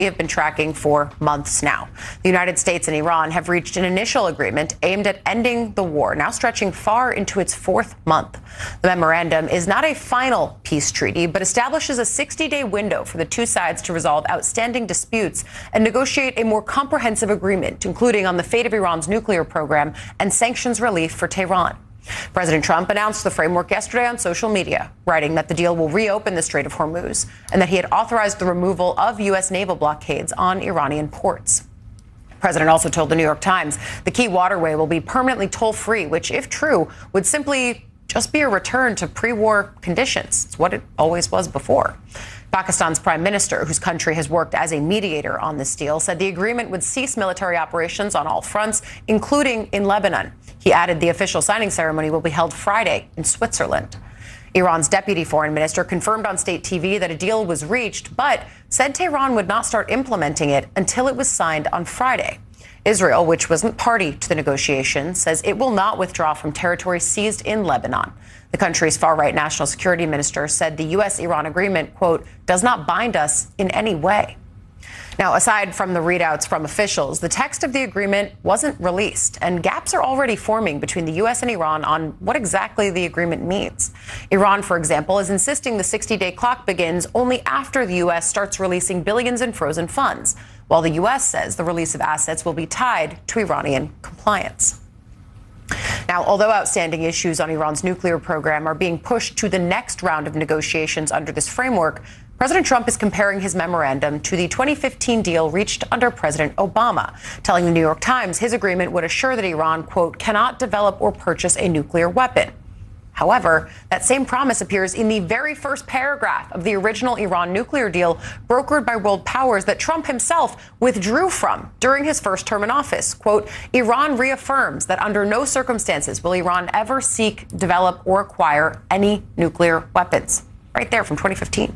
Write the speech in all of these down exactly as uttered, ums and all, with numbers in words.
we have been tracking for months now. The United States and Iran have reached an initial agreement aimed at ending the war, now stretching far into its fourth month. The memorandum is not a final peace treaty, but establishes a sixty-day window for the two sides to resolve outstanding disputes and negotiate a more comprehensive agreement, including on the fate of Iran's nuclear program and sanctions relief for Tehran. President Trump announced the framework yesterday on social media, writing that the deal will reopen the Strait of Hormuz and that he had authorized the removal of U S naval blockades on Iranian ports. The president also told the New York Times the key waterway will be permanently toll-free, which, if true, would simply just be a return to pre-war conditions. It's what it always was before. Pakistan's prime minister, whose country has worked as a mediator on this deal, said the agreement would cease military operations on all fronts, including in Lebanon. He added the official signing ceremony will be held Friday in Switzerland. Iran's deputy foreign minister confirmed on state T V that a deal was reached, but said Tehran would not start implementing it until it was signed on Friday. Israel, which wasn't party to the negotiations, says it will not withdraw from territory seized in Lebanon. The country's far-right national security minister said the U S Iran agreement, quote, does not bind us in any way. Now, aside from the readouts from officials, the text of the agreement wasn't released, and gaps are already forming between the U S and Iran on what exactly the agreement means. Iran, for example, is insisting the sixty-day clock begins only after the U S starts releasing billions in frozen funds, while the U S says the release of assets will be tied to Iranian compliance. Now, although outstanding issues on Iran's nuclear program are being pushed to the next round of negotiations under this framework, President Trump is comparing his memorandum to the twenty fifteen deal reached under President Obama, telling the New York Times his agreement would assure that Iran, quote, cannot develop or purchase a nuclear weapon. However, that same promise appears in the very first paragraph of the original Iran nuclear deal brokered by world powers that Trump himself withdrew from during his first term in office. Quote, Iran reaffirms that under no circumstances will Iran ever seek, develop, or acquire any nuclear weapons. Right there from twenty fifteen.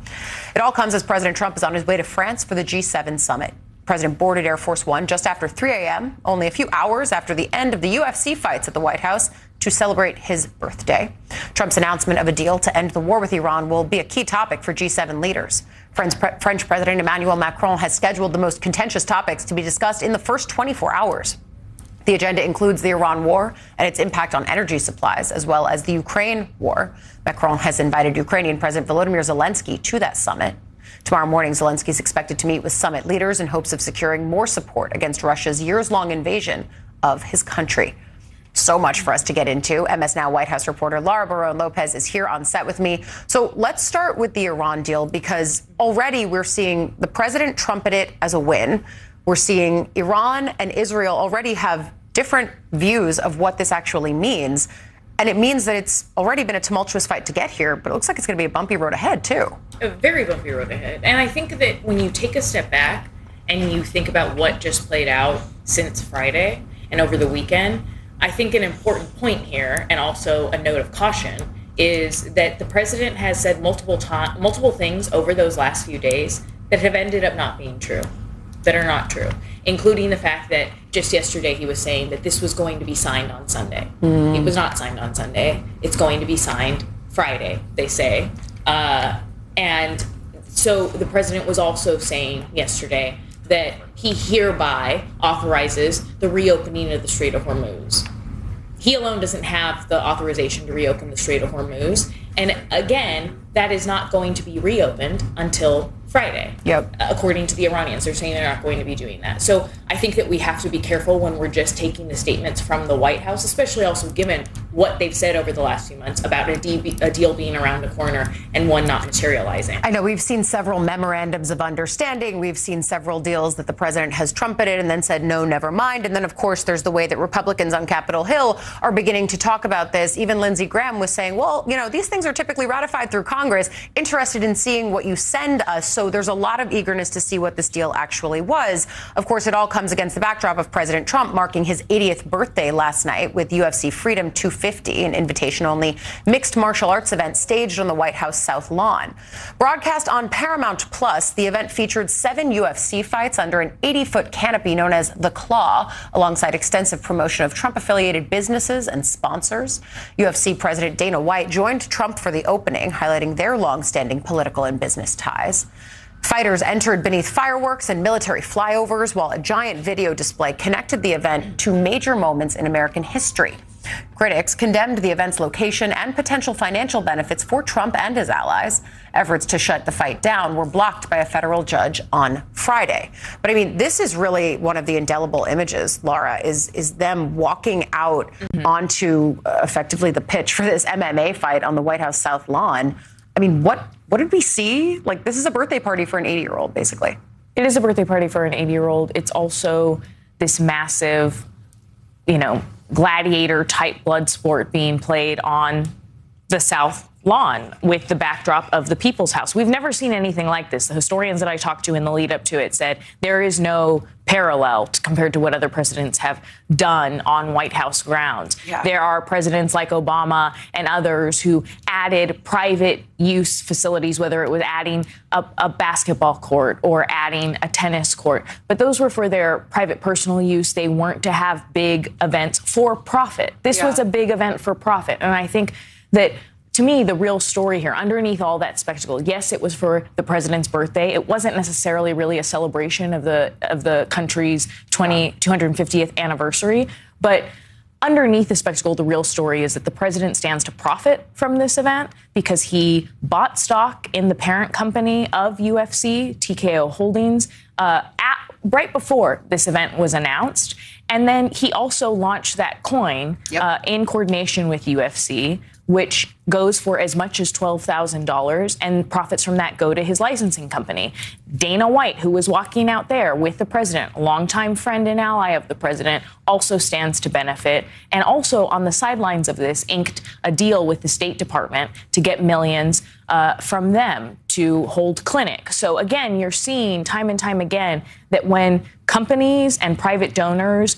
It all comes as President Trump is on his way to France for the G seven summit. The president boarded Air Force One just after three a.m., only a few hours after the end of the U F C fights at the White House, to celebrate his birthday. Trump's announcement of a deal to end the war with Iran will be a key topic for G seven leaders. French, French President Emmanuel Macron has scheduled the most contentious topics to be discussed in the first twenty-four hours. The agenda includes the Iran war and its impact on energy supplies, as well as the Ukraine war. Macron has invited Ukrainian President Volodymyr Zelensky to that summit. Tomorrow morning, Zelensky is expected to meet with summit leaders in hopes of securing more support against Russia's years-long invasion of his country. So much for us to get into. M S Now White House reporter Lara Barón-Lopez is here on set with me. So let's start with the Iran deal, because already we're seeing the president trumpet it as a win. We're seeing Iran and Israel already have different views of what this actually means. And it means that it's already been a tumultuous fight to get here, but it looks like it's going to be a bumpy road ahead, too. A very bumpy road ahead. And I think that when you take a step back and you think about what just played out since Friday and over the weekend, I think an important point here, and also a note of caution, is that the president has said multiple time, multiple things over those last few days that have ended up not being true, that are not true, including the fact that just yesterday he was saying that this was going to be signed on Sunday. Mm. It was not signed on Sunday. It's going to be signed Friday, they say. Uh, and so the president was also saying yesterday that he hereby authorizes the reopening of the Strait of Hormuz. He alone doesn't have the authorization to reopen the Strait of Hormuz. And again, that is not going to be reopened until Friday. Yep. According to the Iranians, they're saying they're not going to be doing that. So I think that we have to be careful when we're just taking the statements from the White House, especially also given what they've said over the last few months about a, de- a deal being around the corner and one not materializing. I know we've seen several memorandums of understanding. We've seen several deals that the president has trumpeted and then said, no, never mind. And then, of course, there's the way that Republicans on Capitol Hill are beginning to talk about this. Even Lindsey Graham was saying, well, you know, these things are typically ratified through Congress, interested in seeing what you send us. So there's a lot of eagerness to see what this deal actually was. Of course, it all comes against the backdrop of President Trump marking his eightieth birthday last night with U F C Freedom two fifty, an invitation-only mixed martial arts event staged on the White House South Lawn. Broadcast on Paramount Plus, the event featured seven U F C fights under an eighty-foot canopy known as The Claw, alongside extensive promotion of Trump-affiliated businesses and sponsors. U F C President Dana White joined Trump for the opening, highlighting their long-standing political and business ties. Fighters entered beneath fireworks and military flyovers, while a giant video display connected the event to major moments in American history. Critics condemned the event's location and potential financial benefits for Trump and his allies. Efforts to shut the fight down were blocked by a federal judge on Friday. But I mean, this is really one of the indelible images, Laura, is, is them walking out mm-hmm. onto uh, effectively the pitch for this M M A fight on the White House South Lawn. I mean, what what did we see? Like, this is a birthday party for an eighty-year-old, basically. It is a birthday party for an eighty-year-old. It's also this massive, you know, gladiator-type blood sport being played on the South Lawn with the backdrop of the People's House. We've never seen anything like this. The historians that I talked to in the lead up to it said there is no parallel to, compared to what other presidents have done on White House grounds. Yeah. There are presidents like Obama and others who added private use facilities, whether it was adding a, a basketball court or adding a tennis court. But those were for their private personal use. They weren't to have big events for profit. This yeah. was a big event for profit. And I think that, to me, the real story here, underneath all that spectacle, yes, it was for the president's birthday. It wasn't necessarily really a celebration of the of the country's two hundred fiftieth anniversary. But underneath the spectacle, the real story is that the president stands to profit from this event because he bought stock in the parent company of U F C, T K O Holdings, uh, at, right before this event was announced. And then he also launched that coin yep. uh, in coordination with U F C, which goes for as much as twelve thousand dollars, and profits from that go to his licensing company. Dana White, who was walking out there with the president, a longtime friend and ally of the president, also stands to benefit. And also on the sidelines of this, inked a deal with the State Department to get millions uh, from them to hold clinic. So again, you're seeing time and time again that when companies and private donors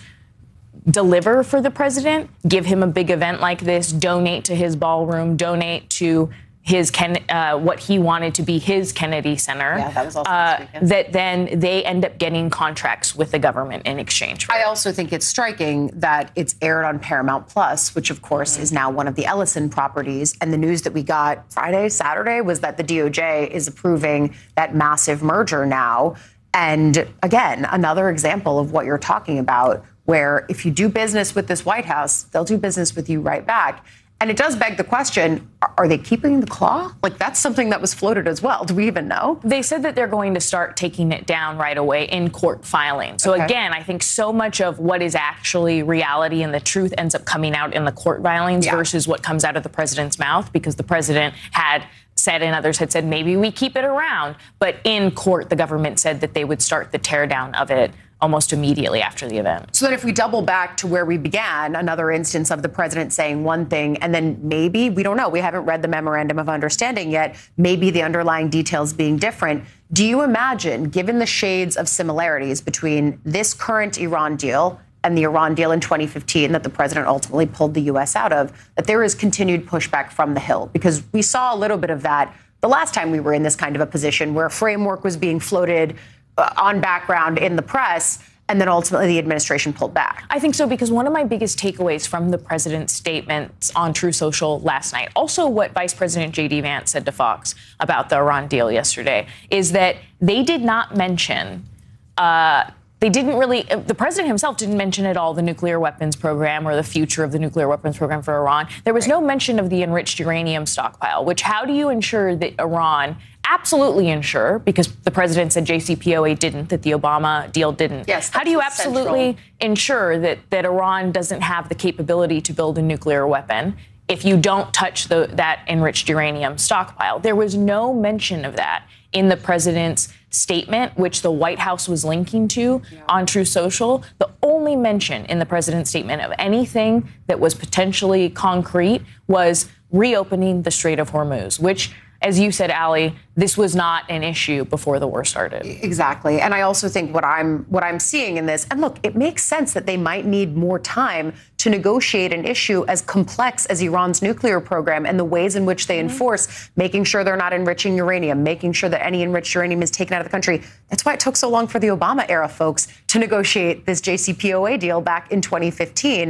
deliver for the president, give him a big event like this, donate to his ballroom, donate to his Ken, uh, what he wanted to be his Kennedy Center. Yeah, that was also uh, this weekend. That then they end up getting contracts with the government in exchange for I it. also think it's striking that it's aired on Paramount Plus, which of course mm-hmm. is now one of the Ellison properties. And the news that we got Friday, Saturday was that the D O J is approving that massive merger now. And again, another example of what you're talking about, where if you do business with this White House, they'll do business with you right back. And it does beg the question, are they keeping the claw? Like, that's something that was floated as well. Do we even know? They said that they're going to start taking it down right away in court filing. So okay. again, I think so much of what is actually reality and the truth ends up coming out in the court filings yeah. versus what comes out of the president's mouth, because the president had said and others had said maybe we keep it around. But in court, the government said that they would start the teardown of it almost immediately after the event. So then if we double back to where we began, another instance of the president saying one thing, and then maybe, we don't know, we haven't read the memorandum of understanding yet, maybe the underlying details being different. Do you imagine, given the shades of similarities between this current Iran deal and the Iran deal in twenty fifteen that the president ultimately pulled the U S out of, that there is continued pushback from the Hill? Because we saw a little bit of that the last time we were in this kind of a position where a framework was being floated uh, on background in the press, and then ultimately the administration pulled back. I think so, because one of my biggest takeaways from the president's statements on True Social last night, also what Vice President J D Vance said to Fox about the Iran deal yesterday, is that they did not mention uh, They didn't really, the president himself didn't mention at all the nuclear weapons program or the future of the nuclear weapons program for Iran. There was no mention of the enriched uranium stockpile, which how do you ensure that Iran absolutely ensure, because the president said J C P O A didn't, that the Obama deal didn't. Yes, how do you absolutely central. ensure that, that Iran doesn't have the capability to build a nuclear weapon if you don't touch the, that enriched uranium stockpile? There was no mention of that in the president's statement, which the White House was linking to yeah. on True Social. The only mention in the president's statement of anything that was potentially concrete was reopening the Strait of Hormuz, which, as you said, Allie, this was not an issue before the war started. Exactly. And I also think what I'm what I'm seeing in this, and look, it makes sense that they might need more time to negotiate an issue as complex as Iran's nuclear program and the ways in which they mm-hmm. enforce making sure they're not enriching uranium, making sure that any enriched uranium is taken out of the country. That's why it took so long for the Obama era folks to negotiate this J C P O A deal back in twenty fifteen. I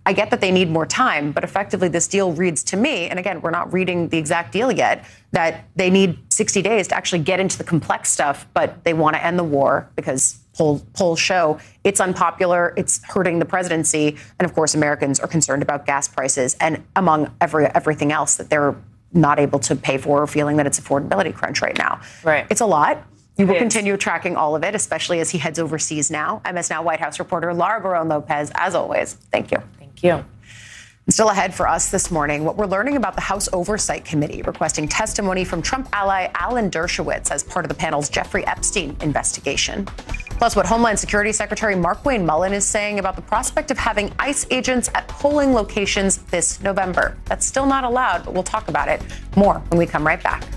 I get that they need more time, but effectively this deal reads to me, and again, we're not reading the exact deal yet, that they need sixty days to actually get into the complex stuff, but they want to end the war because poll, polls show it's unpopular, it's hurting the presidency, and of course Americans are concerned about gas prices and among every everything else that they're not able to pay for or feeling that it's affordability crunch right now. Right. It's a lot. We will It is. continue tracking all of it, especially as he heads overseas now. M S Now White House reporter Lara Barón-Lopez, as always, thank you. Thank you. And still ahead for us this morning, what we're learning about the House Oversight Committee requesting testimony from Trump ally Alan Dershowitz as part of the panel's Jeffrey Epstein investigation. Plus, what Homeland Security Secretary Markwayne Mullin is saying about the prospect of having ICE agents at polling locations this November. That's still not allowed, but we'll talk about it more when we come right back.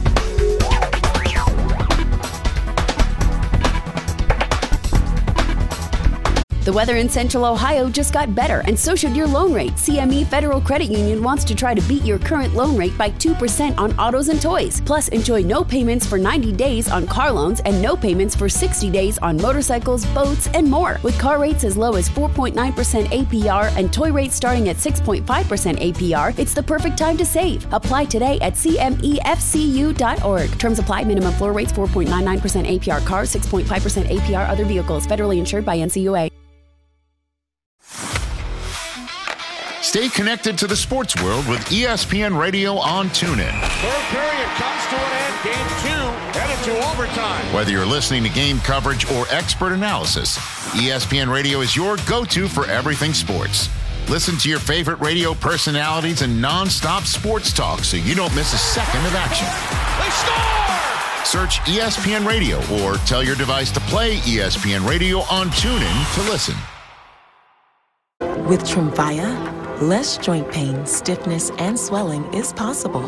The weather in Central Ohio just got better, and so should your loan rate. C M E Federal Credit Union wants to try to beat your current loan rate by two percent on autos and toys. Plus, enjoy no payments for ninety days on car loans and no payments for sixty days on motorcycles, boats, and more. With car rates as low as four point nine percent A P R and toy rates starting at six point five percent A P R, it's the perfect time to save. Apply today at C M E F C U dot org. Terms apply. Minimum floor rates four point nine nine percent A P R cars, six point five percent A P R other vehicles. Federally insured by N C U A. Stay connected to the sports world with E S P N Radio on TuneIn. Third period comes to an end. Game two headed to overtime. Whether you're listening to game coverage or expert analysis, E S P N Radio is your go-to for everything sports. Listen to your favorite radio personalities and non-stop sports talk so you don't miss a second of action. They score! Search E S P N Radio or tell your device to play E S P N Radio on TuneIn to listen. With Tremfya, less joint pain, stiffness, and swelling is possible.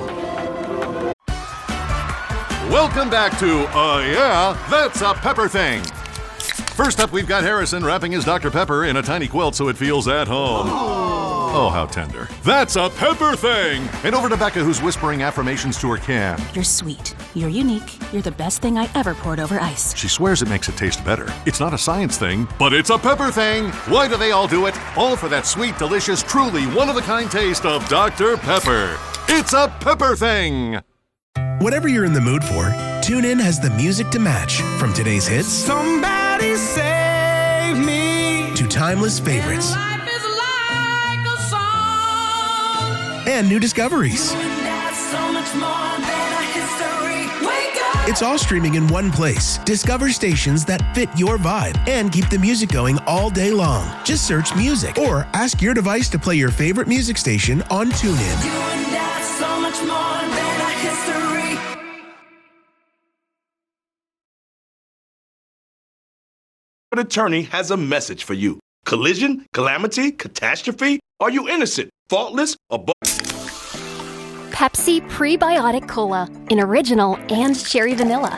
Welcome back to Uh Yeah, That's a Pepper Thing. First up, we've got Harrison wrapping his Doctor Pepper in a tiny quilt so it feels at home. Oh, how tender. That's a Pepper Thing! And over to Becca, who's whispering affirmations to her can. You're sweet. You're unique. You're the best thing I ever poured over ice. She swears it makes it taste better. It's not a science thing, but it's a pepper thing. Why do they all do it? All for that sweet, delicious, truly one-of-a-kind taste of Doctor Pepper. It's a Pepper Thing. Whatever you're in the mood for, TuneIn has the music to match. From today's hits, Somebody save me, to timeless favorites, life is like a song. and new discoveries. You and I, so much more than a history. Wake up. It's all streaming in one place. Discover stations that fit your vibe and keep the music going all day long. Just search music or ask your device to play your favorite music station on TuneIn. You and I, so much more than a history. Attorney has a message for you. Collision, calamity, catastrophe? Are you innocent, faultless, or both? Pepsi Prebiotic Cola in original and cherry vanilla.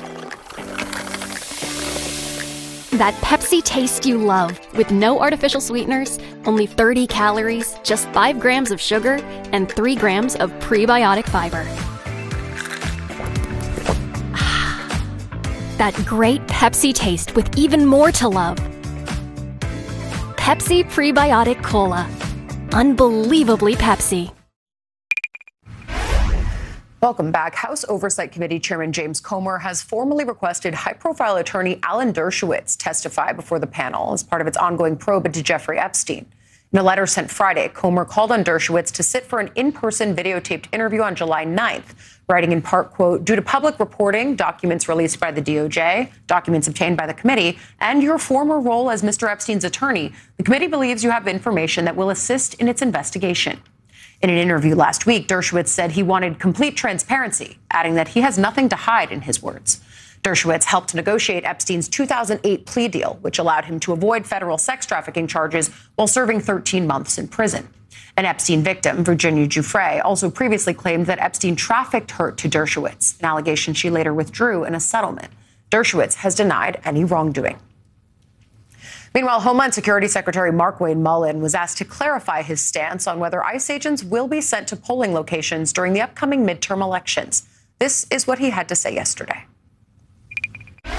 That Pepsi taste you love with no artificial sweeteners, only thirty calories, just five grams of sugar, and three grams of prebiotic fiber. That great Pepsi taste with even more to love. Pepsi Prebiotic Cola. Unbelievably Pepsi. Welcome back. House Oversight Committee Chairman James Comer has formally requested high-profile attorney Alan Dershowitz testify before the panel as part of its ongoing probe into Jeffrey Epstein. In a letter sent Friday, Comer called on Dershowitz to sit for an in-person videotaped interview on July ninth, writing in part, quote, due to public reporting, documents released by the D O J, documents obtained by the committee, and your former role as Mister Epstein's attorney, the committee believes you have information that will assist in its investigation. In an interview last week, Dershowitz said he wanted complete transparency, adding that he has nothing to hide, in his words. Dershowitz helped negotiate Epstein's two thousand eight plea deal, which allowed him to avoid federal sex trafficking charges while serving thirteen months in prison. An Epstein victim, Virginia Giuffre, also previously claimed that Epstein trafficked her to Dershowitz, an allegation she later withdrew in a settlement. Dershowitz has denied any wrongdoing. Meanwhile, Homeland Security Secretary Markwayne Mullin was asked to clarify his stance on whether ICE agents will be sent to polling locations during the upcoming midterm elections. This is what he had to say yesterday.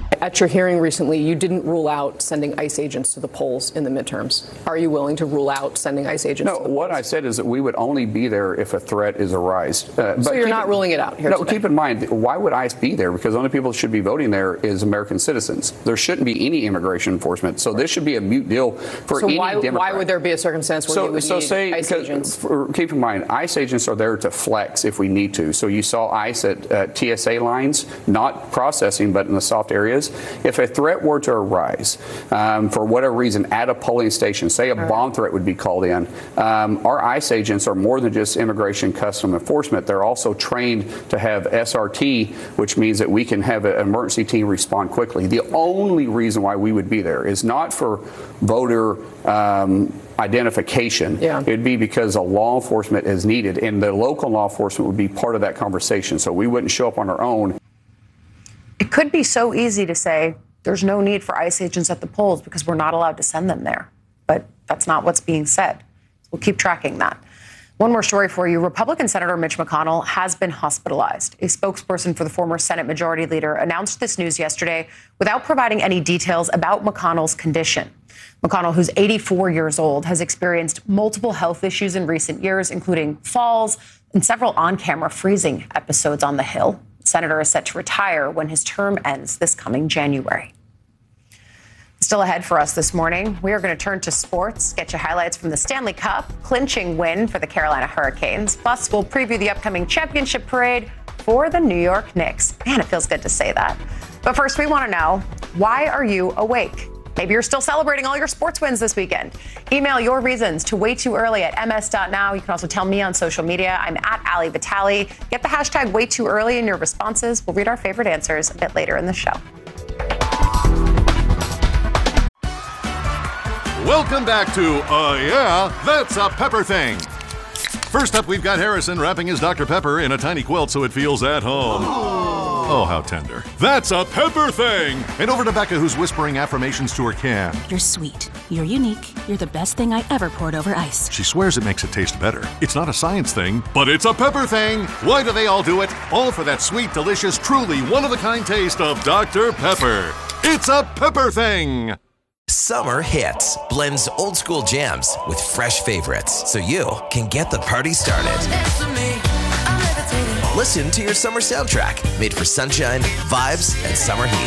At your hearing recently, you didn't rule out sending ICE agents to the polls in the midterms. Are you willing to rule out sending ICE agents no, to the what polls? I said is that we would only be there if a threat is arise. Uh, so but you're not in, ruling it out here No, today. keep in mind, why would ICE be there? Because the only people that should be voting there is American citizens. There shouldn't be any immigration enforcement. So this should be a mute deal for so any why, Democrat. why would there be a circumstance where so, you would so need say, ICE agents? For, keep in mind, ICE agents are there to flex if we need to. So you saw ICE at uh, T S A lines, not processing, but in the soft areas. If a threat were to arise, um, for whatever reason, at a polling station, say a bomb threat would be called in, um, our ICE agents are more than just immigration custom enforcement. They're also trained to have S R T, which means that we can have an emergency team respond quickly. The only reason why we would be there is not for voter um, identification. Yeah. It'd be because a law enforcement is needed, and the local law enforcement would be part of that conversation. So we wouldn't show up on our own. It could be so easy to say there's no need for ICE agents at the polls because we're not allowed to send them there. But that's not what's being said. So we'll keep tracking that. One more story for you. Republican Senator Mitch McConnell has been hospitalized. A spokesperson for the former Senate Majority Leader announced this news yesterday without providing any details about McConnell's condition. McConnell, who's eighty-four years old, has experienced multiple health issues in recent years, including falls and several on-camera freezing episodes on the Hill. The senator is set to retire when his term ends this coming January. Still ahead for us this morning, we are going to turn to sports, get you highlights from the Stanley Cup, clinching win for the Carolina Hurricanes. Plus, we'll preview the upcoming championship parade for the New York Knicks. Man, it feels good to say that. But first, we want to know, why are you awake? Maybe you're still celebrating all your sports wins this weekend. Email your reasons to way too early at m s dot now. You can also tell me on social media. I'm at Ali Vitale. Get the hashtag way too early in your responses. We'll read our favorite answers a bit later in the show. Welcome back to Uh Yeah, That's a Pepper Thing. First up, we've got Harrison wrapping his Doctor Pepper in a tiny quilt so it feels at home. Oh, how tender. That's a Pepper Thing! And over to Becca, who's whispering affirmations to her can. You're sweet. You're unique. You're the best thing I ever poured over ice. She swears it makes it taste better. It's not a science thing, but it's a Pepper Thing! Why do they all do it? All for that sweet, delicious, truly one-of-a-kind taste of Doctor Pepper. It's a Pepper Thing! Summer Hits blends old school jams with fresh favorites so you can get the party started. Listen to your summer soundtrack made for sunshine, vibes, and summer heat.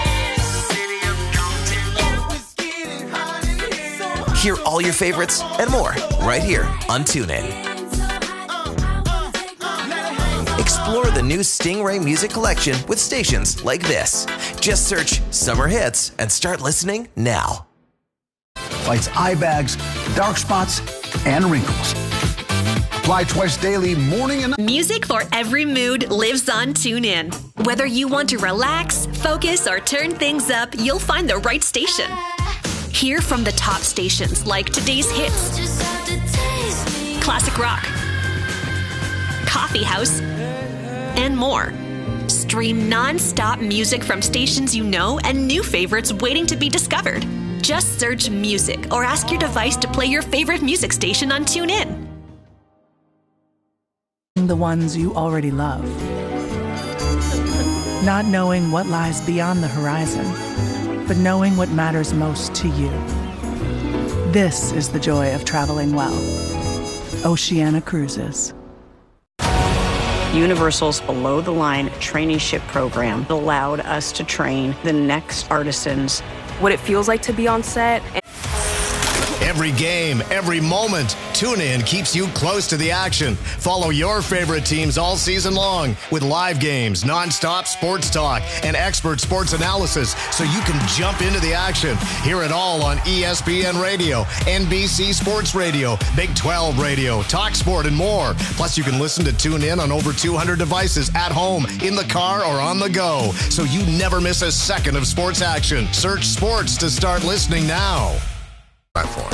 Hear all your favorites and more right here on TuneIn. Explore the new Stingray music collection with stations like this. Just search Summer Hits and start listening now. Fights eye bags, dark spots, and wrinkles. Apply twice daily, morning and night. Music for every mood lives on TuneIn. Whether you want to relax, focus, or turn things up, you'll find the right station. Hear from the top stations like today's hits, classic rock, coffee house, and more. Stream non-stop music from stations you know and new favorites waiting to be discovered. Just search music or ask your device to play your favorite music station on TuneIn. The ones you already love. Not knowing what lies beyond the horizon, but knowing what matters most to you. This is the joy of traveling well. Oceana Cruises. Universal's below-the-line traineeship program allowed us to train the next artisans. What it feels like to be on set. Every game, every moment, TuneIn keeps you close to the action. Follow your favorite teams all season long with live games, nonstop sports talk, and expert sports analysis so you can jump into the action. Hear it all on E S P N Radio, N B C Sports Radio, Big twelve Radio, Talk Sport, and more. Plus, you can listen to TuneIn on over two hundred devices at home, in the car, or on the go, so you never miss a second of sports action. Search sports to start listening now. Platform.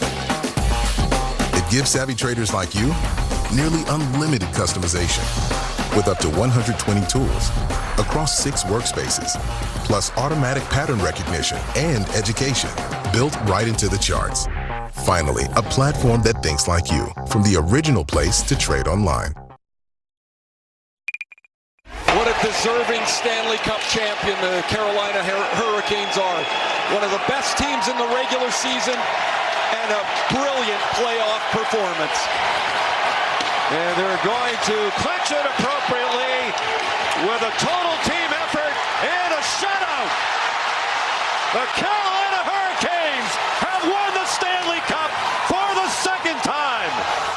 It gives savvy traders like you nearly unlimited customization with up to one hundred twenty tools across six workspaces, plus automatic pattern recognition and education built right into the charts. Finally, a platform that thinks like you, from the original place to trade online. What a deserving Stanley Cup champion the Carolina Hur- Hurricanes are. One of the best teams in the regular season and a brilliant playoff performance. And they're going to clinch it appropriately with a total team effort and a shutout. The Carolina Hurricanes have won the Stanley Cup for the second time.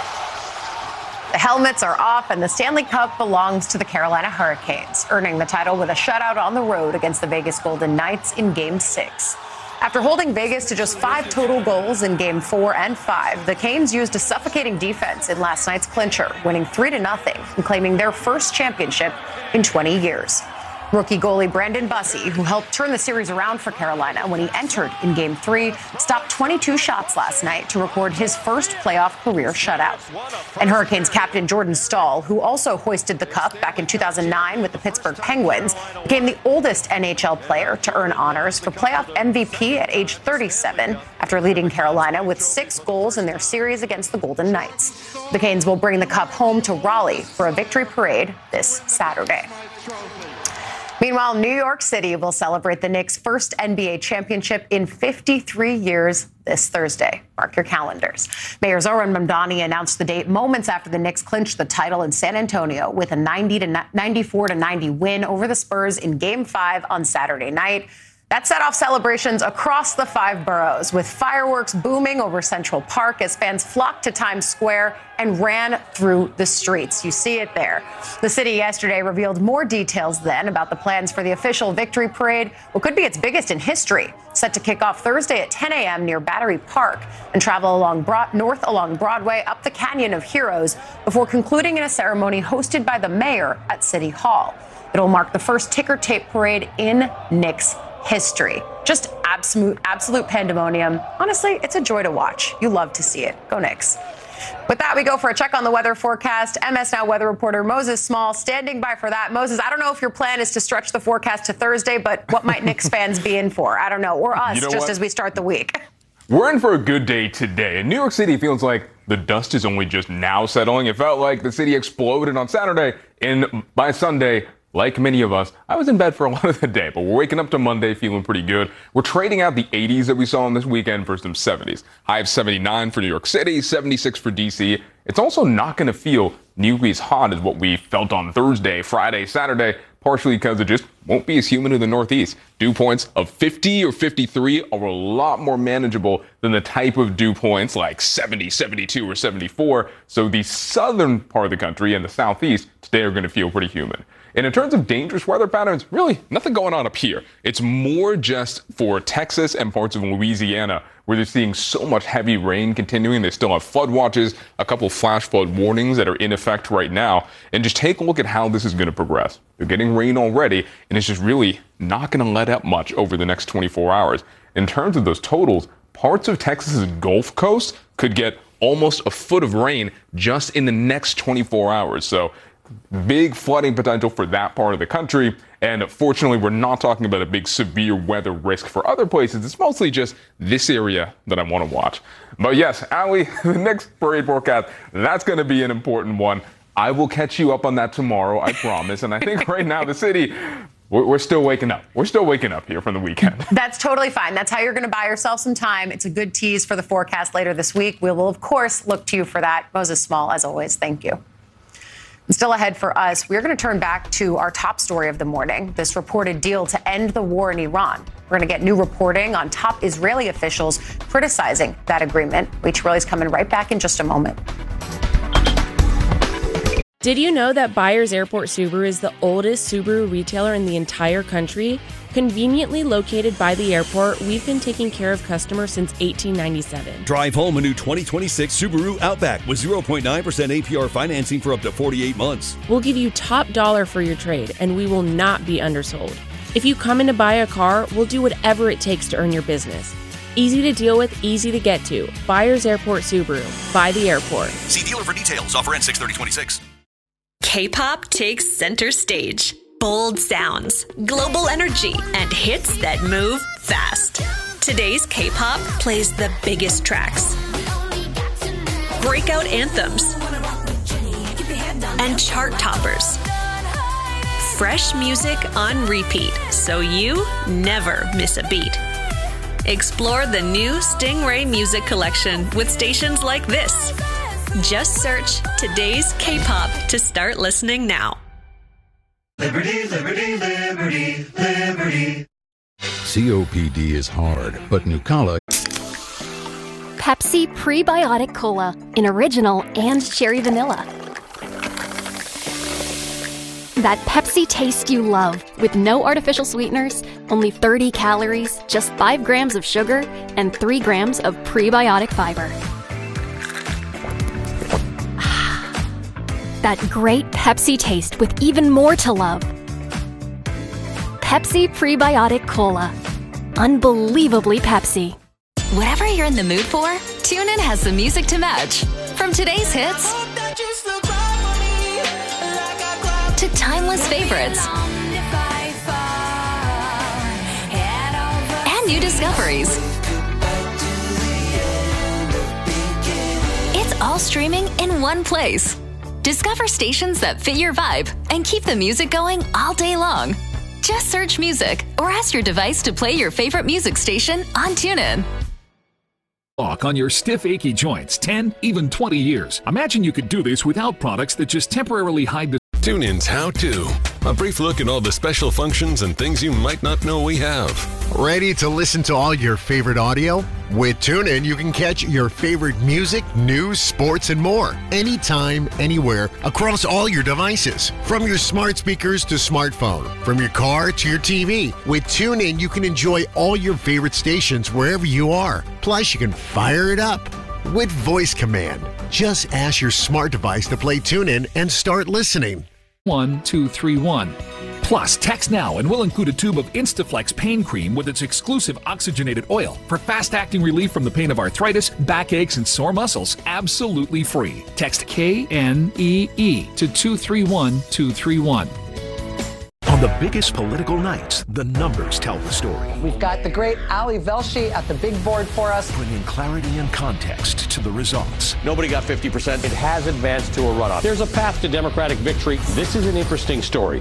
The helmets are off, and the Stanley Cup belongs to the Carolina Hurricanes, earning the title with a shutout on the road against the Vegas Golden Knights in Game six. After holding Vegas to just five total goals in Game four and five, the Canes used a suffocating defense in last night's clincher, winning three to nothing and claiming their first championship in twenty years. Rookie goalie Brandon Bussi, who helped turn the series around for Carolina when he entered in Game three, stopped twenty-two shots last night to record his first playoff career shutout. And Hurricanes captain Jordan Staal, who also hoisted the cup back in two thousand nine with the Pittsburgh Penguins, became the oldest N H L player to earn honors for playoff M V P at age thirty-seven after leading Carolina with six goals in their series against the Golden Knights. The Canes will bring the cup home to Raleigh for a victory parade this Saturday. Meanwhile, New York City will celebrate the Knicks' first N B A championship in fifty-three years this Thursday. Mark your calendars. Mayor Zoran Mamdani announced the date moments after the Knicks clinched the title in San Antonio with a ninety to ninety-four to ninety win over the Spurs in Game five on Saturday night. That set off celebrations across the five boroughs, with fireworks booming over Central Park as fans flocked to Times Square and ran through the streets. You see it there. The city yesterday revealed more details then about the plans for the official victory parade, what could be its biggest in history, set to kick off Thursday at ten a.m. near Battery Park and travel along Broad- north along Broadway up the Canyon of Heroes before concluding in a ceremony hosted by the mayor at City Hall. It'll mark the first ticker tape parade in Knicks history. Just absolute, absolute pandemonium. Honestly, it's a joy to watch. You love to see it. Go Knicks. With that, we go for a check on the weather forecast. M S Now weather reporter Moses Small standing by for that. Moses, I don't know if your plan is to stretch the forecast to Thursday, but what might Knicks fans be in for? I don't know. Or us, you know just what? As we start the week. We're in for a good day today. In New York City, feels like the dust is only just now settling. It felt like the city exploded on Saturday, and by Sunday, like many of us, I was in bed for a lot of the day, but we're waking up to Monday feeling pretty good. We're trading out the eighties that we saw on this weekend for some seventies. High of seventy-nine for New York City, seventy-six for D C. It's also not going to feel nearly as hot as what we felt on Thursday, Friday, Saturday, partially because it just won't be as humid in the Northeast. Dew points of fifty or fifty-three are a lot more manageable than the type of dew points like seventy, seventy-two, or seventy-four. So the southern part of the country and the Southeast today are going to feel pretty humid. And in terms of dangerous weather patterns, really nothing going on up here. It's more just for Texas and parts of Louisiana, where they're seeing so much heavy rain continuing. They still have flood watches, a couple flash flood warnings that are in effect right now. And just take a look at how this is going to progress. They're getting rain already, and it's just really not going to let up much over the next twenty-four hours. In terms of those totals, parts of Texas's Gulf Coast could get almost a foot of rain just in the next twenty-four hours. So big flooding potential for that part of the country. And fortunately, we're not talking about a big severe weather risk for other places. It's mostly just this area that I want to watch. But yes, Allie, the next parade forecast, that's going to be an important one. I will catch you up on that tomorrow, I promise. And I think right now the city, we're, we're still waking up. We're still waking up here from the weekend. That's totally fine. That's how you're going to buy yourself some time. It's a good tease for the forecast later this week. We will, of course, look to you for that. Moses Small, as always, thank you. Still ahead for us, we're going to turn back to our top story of the morning, this reported deal to end the war in Iran. We're going to get new reporting on top Israeli officials criticizing that agreement. Reach Really's coming right back in just a moment. Did you know that Byers Airport Subaru is the oldest Subaru retailer in the entire country? Conveniently located by the airport, we've been taking care of customers since eighteen ninety-seven. Drive home a new twenty twenty-six Subaru Outback with zero point nine percent A P R financing for up to forty-eight months. We'll give you top dollar for your trade, and we will not be undersold. If you come in to buy a car, we'll do whatever it takes to earn your business. Easy to deal with, easy to get to. Byers Airport Subaru. By the airport. See dealer for details. Offer ends six thirty twenty-six. K-pop takes center stage. Bold sounds, global energy, and hits that move fast. Today's K-pop plays the biggest tracks, breakout anthems, and chart toppers. fresh music on repeat, so you never miss a beat. Explore the new Stingray Music Collection with stations like this. Just search Today's K-pop to start listening now. Liberty, liberty, liberty, liberty. C O P D is hard, but Nucala. Pepsi Prebiotic Cola in original and cherry vanilla. That Pepsi taste you love with no artificial sweeteners, only thirty calories, just five grams of sugar, and three grams of prebiotic fiber. That great Pepsi taste with even more to love. Pepsi Prebiotic Cola. Unbelievably Pepsi. Whatever you're in the mood for, TuneIn has the music to match. From today's hits to timeless favorites and new discoveries. It's all streaming in one place. Discover stations that fit your vibe and keep the music going all day long. Just search music or ask your device to play your favorite music station on TuneIn. Lock on your stiff, achy joints ten, even twenty years. Imagine you could do this without products that just temporarily hide the... TuneIn's How To. A brief look at all the special functions and things you might not know we have. Ready to listen to all your favorite audio? With TuneIn, you can catch your favorite music, news, sports, and more. Anytime, anywhere, across all your devices. From your smart speakers to smartphone. From your car to your T V. With TuneIn, you can enjoy all your favorite stations wherever you are. Plus, you can fire it up with voice command. Just ask your smart device to play TuneIn and start listening. one two three one. Plus, text now and we'll include a tube of Instaflex pain cream with its exclusive oxygenated oil for fast-acting relief from the pain of arthritis, backaches, and sore muscles, absolutely free. Text K N E E to two three one two three one. On the biggest political nights, the numbers tell the story. We've got the great Ali Velshi at the big board for us. Bringing clarity and context to the results. Nobody got fifty percent. It has advanced to a runoff. There's a path to Democratic victory. This is an interesting story.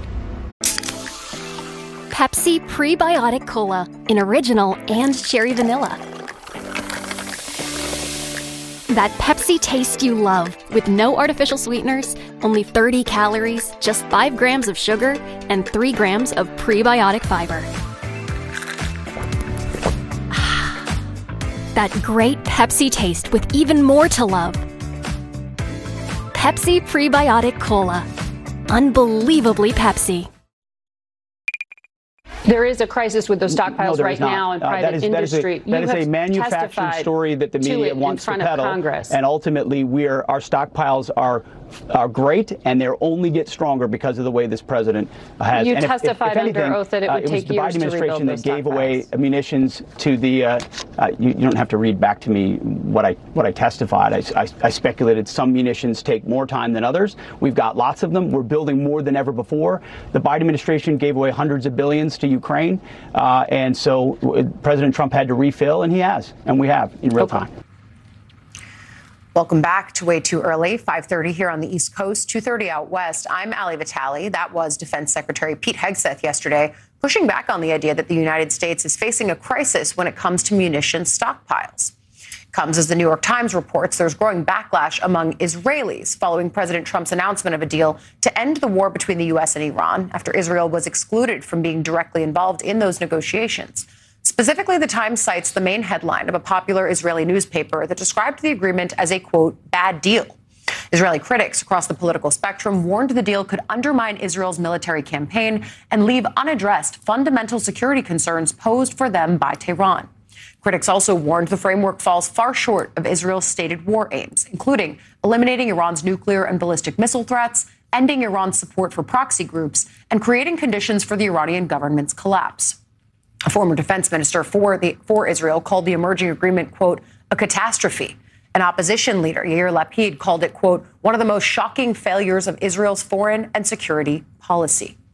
Pepsi Prebiotic Cola in original and cherry vanilla. That Pepsi taste you love with no artificial sweeteners, only thirty calories, just five grams of sugar, and three grams of prebiotic fiber. That great Pepsi taste with even more to love. Pepsi Prebiotic Cola. Unbelievably Pepsi. There is a crisis with those stockpiles no, right now in uh, private that is, industry. That is a, that is a manufactured story that the media wants to peddle. And ultimately, we are, our stockpiles are are great, and they'll only get stronger because of the way this president has. You and testified if, if, if anything, under oath that it would uh, take it was the Biden years to rebuild administration that those gave stockpiles. away munitions to the. Uh, uh, you, you don't have to read back to me what I what I testified. I, I, I speculated some munitions take more time than others. We've got lots of them. We're building more than ever before. The Biden administration gave away hundreds of billions to Ukraine, uh, and so President Trump had to refill, and he has, and we have in real okay. time. Welcome back to Way Too Early, five thirty here on the East Coast, two thirty out west. I'm Ali Vitale. That was Defense Secretary Pete Hegseth yesterday, pushing back on the idea that the United States is facing a crisis when it comes to munitions stockpiles. Comes as the New York Times reports there's growing backlash among Israelis following President Trump's announcement of a deal to end the war between the U S and Iran after Israel was excluded from being directly involved in those negotiations. Specifically, the Times cites the main headline of a popular Israeli newspaper that described the agreement as a, quote, bad deal. Israeli critics across the political spectrum warned the deal could undermine Israel's military campaign and leave unaddressed fundamental security concerns posed for them by Tehran. Critics also warned the framework falls far short of Israel's stated war aims, including eliminating Iran's nuclear and ballistic missile threats, ending Iran's support for proxy groups, and creating conditions for the Iranian government's collapse. A former defense minister for, the, for Israel called the emerging agreement, quote, a catastrophe. An opposition leader, Yair Lapid, called it, quote, one of the most shocking failures of Israel's foreign and security policy.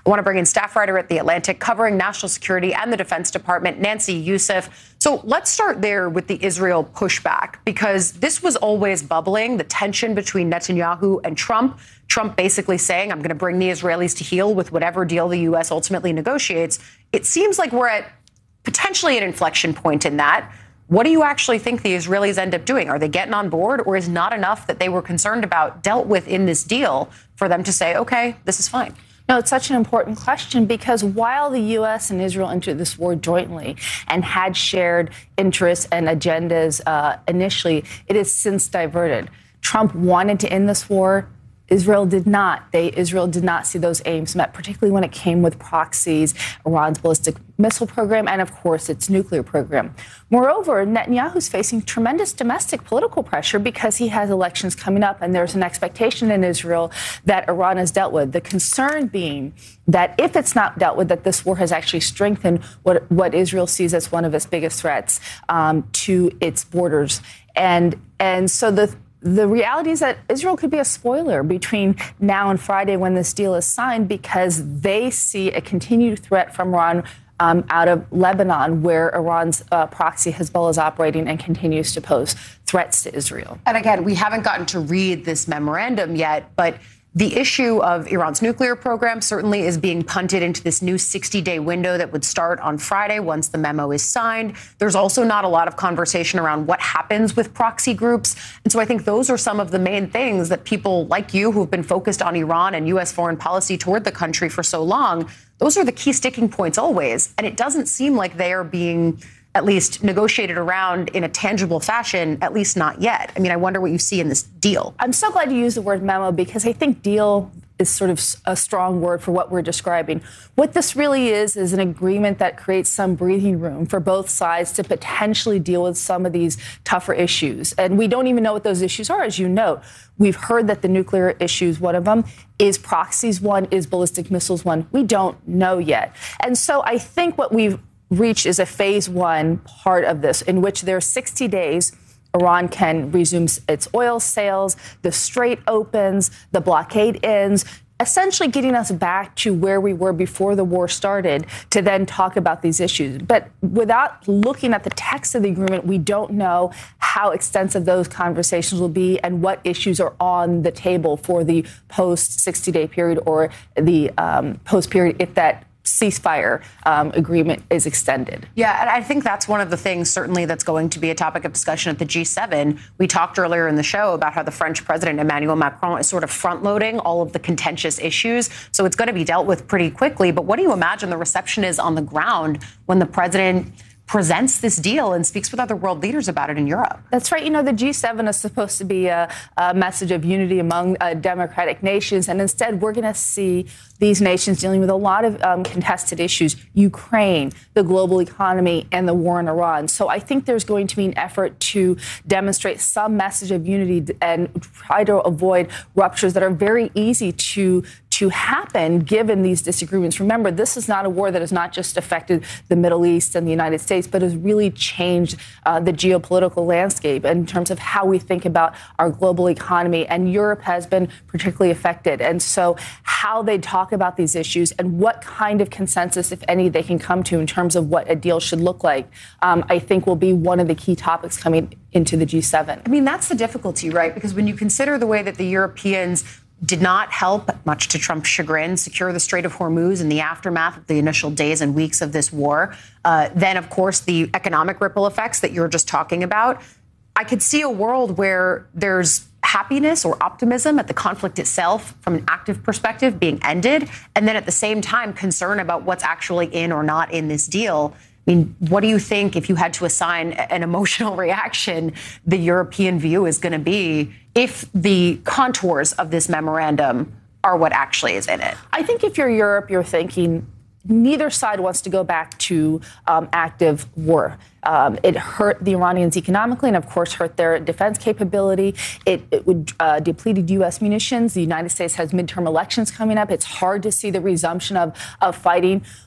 I want to bring in staff writer at The Atlantic covering national security and the Defense Department, Nancy Youssef. So let's start there with the Israel pushback, because this was always bubbling, the tension between Netanyahu and Trump. Trump basically saying, I'm going to bring the Israelis to heel with whatever deal the U S ultimately negotiates. It seems like we're at potentially an inflection point in that. What do you actually think the Israelis end up doing? Are they getting on board, or is not enough that they were concerned about dealt with in this deal for them to say, OK, this is fine? No, it's such an important question, because while the U S and Israel entered this war jointly and had shared interests and agendas uh, initially, it has since diverted. Trump wanted to end this war. Israel did not. They Israel did not see those aims met, particularly when it came with proxies, Iran's ballistic missile program, and, of course, its nuclear program. Moreover, Netanyahu's facing tremendous domestic political pressure because he has elections coming up, and there's an expectation in Israel that Iran is dealt with. The concern being that if it's not dealt with, that this war has actually strengthened what, what Israel sees as one of its biggest threats um, to its borders. And, and so the The reality is that Israel could be a spoiler between now and Friday when this deal is signed, because they see a continued threat from Iran um, out of Lebanon, where Iran's uh, proxy Hezbollah is operating and continues to pose threats to Israel. And again, we haven't gotten to read this memorandum yet, but the issue of Iran's nuclear program certainly is being punted into this new sixty-day window that would start on Friday once the memo is signed. There's also not a lot of conversation around what happens with proxy groups. And so I think those are some of the main things that people like you who've been focused on Iran and U S foreign policy toward the country for so long, those are the key sticking points always. And it doesn't seem like they are being at least negotiated around in a tangible fashion, at least not yet. I mean, I wonder what you see in this deal. I'm so glad you used the word memo, because I think deal is sort of a strong word for what we're describing. What this really is, is an agreement that creates some breathing room for both sides to potentially deal with some of these tougher issues. And we don't even know what those issues are, as you note. We've heard that the nuclear issue is one of them. Is proxies one? Is ballistic missiles one? We don't know yet. And so I think what we've reached is a phase one part of this, in which there are sixty days. Iran can resume its oil sales, the Strait opens, the blockade ends, essentially getting us back to where we were before the war started to then talk about these issues. But without looking at the text of the agreement, we don't know how extensive those conversations will be and what issues are on the table for the post sixty-day period or the um, post period if that ceasefire um, agreement is extended. Yeah, and I think that's one of the things certainly that's going to be a topic of discussion at the G seven. We talked earlier in the show about how the French president Emmanuel Macron is sort of front-loading all of the contentious issues. So it's going to be dealt with pretty quickly. But what do you imagine the reception is on the ground when the president presents this deal and speaks with other world leaders about it in Europe? That's right. You know, the G seven is supposed to be a, a message of unity among uh, democratic nations. And instead, we're going to see these nations dealing with a lot of um, contested issues, Ukraine, the global economy, and the war in Iran. So I think there's going to be an effort to demonstrate some message of unity and try to avoid ruptures that are very easy to to happen given these disagreements. Remember, this is not a war that has not just affected the Middle East and the United States, but has really changed uh, the geopolitical landscape in terms of how we think about our global economy. And Europe has been particularly affected. And so how they talk about these issues and what kind of consensus, if any, they can come to in terms of what a deal should look like, um, I think will be one of the key topics coming into the G seven. I mean, that's the difficulty, right? Because when you consider the way that the Europeans did not help, much to Trump's chagrin, secure the Strait of Hormuz in the aftermath of the initial days and weeks of this war. Uh, then, of course, the economic ripple effects that you're just talking about. I could see a world where there's happiness or optimism at the conflict itself from an active perspective being ended, and then at the same time concern about what's actually in or not in this deal. I mean, what do you think, if you had to assign an emotional reaction, the European view is going to be if the contours of this memorandum are what actually is in it? I think if you're Europe, you're thinking neither side wants to go back to um, active war. Um, it hurt the Iranians economically and, of course, hurt their defense capability. It, it would uh, depleted U S munitions. The United States has midterm elections coming up. It's hard to see the resumption of, of fighting.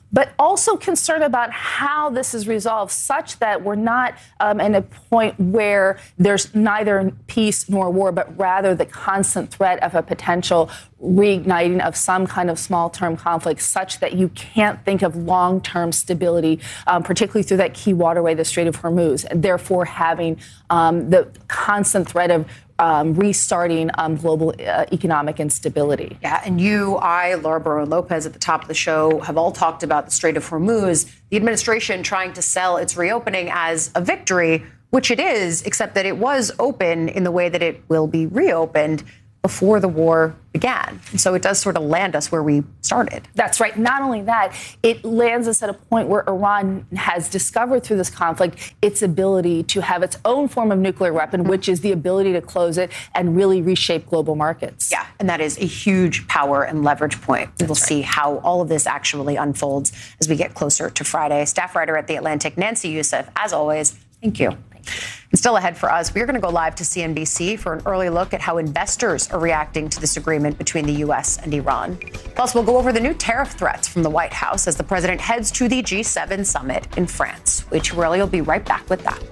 but also concerned about how this is resolved such that we're not um, in a point where there's neither peace nor war, but rather the constant threat of a potential reigniting of some kind of small-term conflict such that you can't think of long-term stability, um, particularly through that key waterway, the Strait of Hormuz, and therefore having um, the constant threat of Um, restarting um, global uh, economic instability. Yeah, and you, I, Laura Barron-Lopez at the top of the show have all talked about the Strait of Hormuz, the administration trying to sell its reopening as a victory, which it is, except that it was open in the way that it will be reopened before the war began. And so it does sort of land us where we started. That's right. Not only that, it lands us at a point where Iran has discovered through this conflict its ability to have its own form of nuclear weapon, which is the ability to close it and really reshape global markets. Yeah, and that is a huge power and leverage point. We'll That's see right. how all of this actually unfolds as we get closer to Friday. Staff writer at The Atlantic, Nancy Youssef, as always, thank you. And still ahead for us, we're going to go live to C N B C for an early look at how investors are reacting to this agreement between the U S and Iran. Plus, we'll go over the new tariff threats from the White House as the president heads to the G seven summit in France. Wade Chiarelli will be right back with that.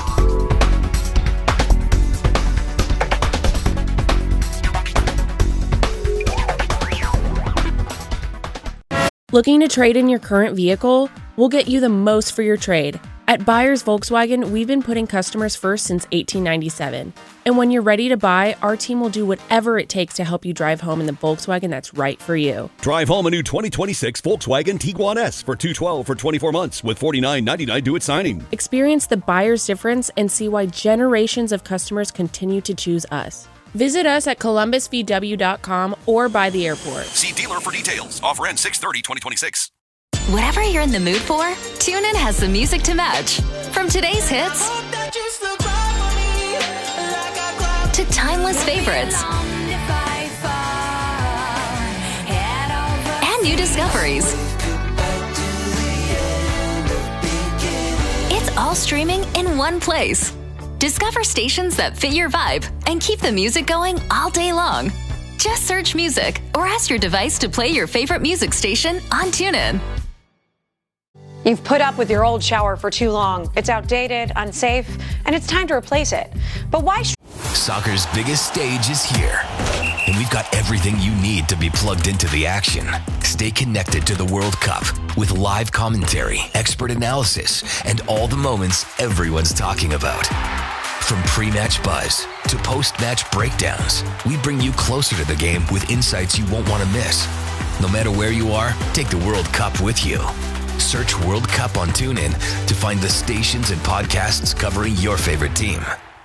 Looking to trade in your current vehicle? We'll get you the most for your trade. At Buyers Volkswagen, we've been putting customers first since eighteen ninety-seven. And when you're ready to buy, our team will do whatever it takes to help you drive home in the Volkswagen that's right for you. Drive home a new twenty twenty-six Volkswagen Tiguan S for two hundred twelve dollars for twenty-four months with forty-nine ninety-nine due at signing. Experience the buyer's difference and see why generations of customers continue to choose us. Visit us at columbus v w dot com or by the airport. See dealer for details. Offer ends six thirty twenty twenty-six. Whatever you're in the mood for, TuneIn has the music to match. From today's hits to timeless favorites and new discoveries. It's all streaming in one place. Discover stations that fit your vibe and keep the music going all day long. Just search music or ask your device to play your favorite music station on TuneIn. You've put up with your old shower for too long. It's outdated, unsafe, and it's time to replace it. But why? Sh- Soccer's biggest stage is here, and we've got everything you need to be plugged into the action. Stay connected to the World Cup with live commentary, expert analysis, and all the moments everyone's talking about. From pre-match buzz to post-match breakdowns, we bring you closer to the game with insights you won't want to miss. No matter where you are, take the World Cup with you. Search World Cup on TuneIn to find the stations and podcasts covering your favorite team.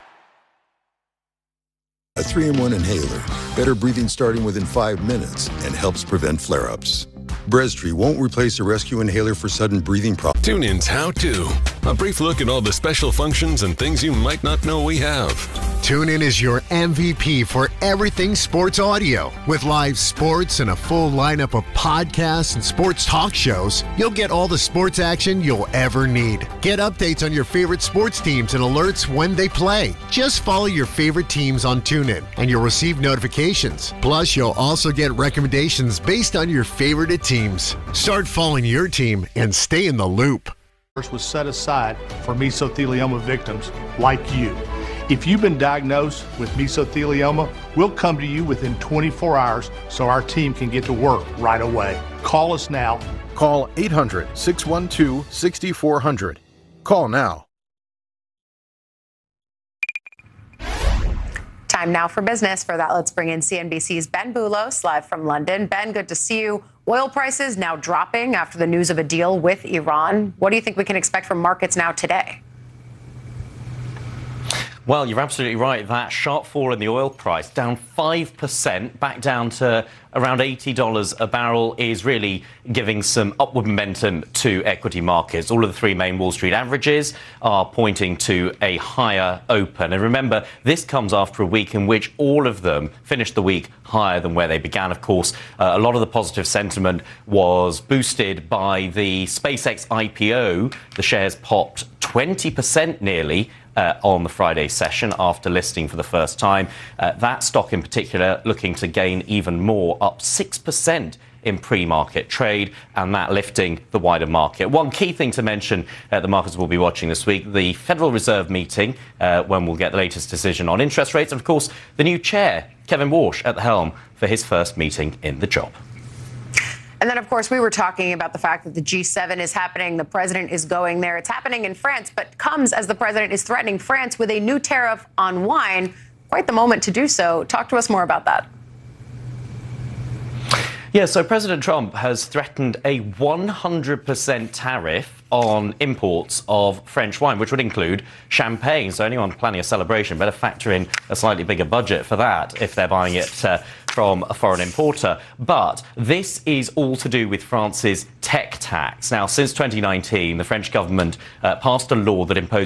A three in one inhaler, better breathing starting within five minutes, and helps prevent flare-ups. Breztri won't replace a rescue inhaler for sudden breathing problems. TuneIn's How To. A brief look at all the special functions and things you might not know we have. TuneIn is your M V P for everything sports audio. With live sports and a full lineup of podcasts and sports talk shows, you'll get all the sports action you'll ever need. Get updates on your favorite sports teams and alerts when they play. Just follow your favorite teams on TuneIn and you'll receive notifications. Plus, you'll also get recommendations based on your favorite teams. Start following your team and stay in the loop. Was set aside for mesothelioma victims like you. If you've been diagnosed with mesothelioma, we'll come to you within twenty-four hours so our team can get to work right away. Call us now. Call eight hundred, six one two, six four zero zero. Call now. Time now for business. For that, let's bring in C N B C's Ben Boulos, live from London. Ben, good to see you. Oil prices now dropping after the news of a deal with Iran. What do you think we can expect from markets now today? Well, you're absolutely right. That sharp fall in the oil price, down five percent, back down to around eighty dollars a barrel, is really giving some upward momentum to equity markets. All of the three main Wall Street averages are pointing to a higher open. And remember, this comes after a week in which all of them finished the week higher than where they began. Of course, uh, a lot of the positive sentiment was boosted by the SpaceX I P O. The shares popped twenty percent nearly Uh, on the Friday session after listing for the first time. Uh, that stock in particular looking to gain even more, up six percent in pre-market trade, and that lifting the wider market. One key thing to mention uh, the markets will be watching this week, the Federal Reserve meeting, uh, when we'll get the latest decision on interest rates, and of course the new chair, Kevin Walsh, at the helm for his first meeting in the job. And then, of course, we were talking about the fact that the G seven is happening. The president is going there. It's happening in France, but comes as the president is threatening France with a new tariff on wine. Quite the moment to do so. Talk to us more about that. Yeah, so President Trump has threatened a one hundred percent tariff on imports of French wine, which would include champagne. So anyone planning a celebration better factor in a slightly bigger budget for that if they're buying it uh, from a foreign importer. But this is all to do with France's tech tax. Now, since twenty nineteen, the French government uh, passed a law that imposed